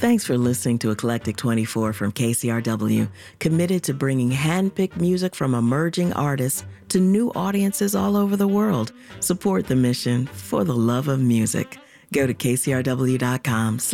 Thanks for listening to Eclectic 24 from KCRW, committed to bringing hand-picked music from emerging artists to new audiences all over the world. Support the mission for the love of music. Go to kcrw.com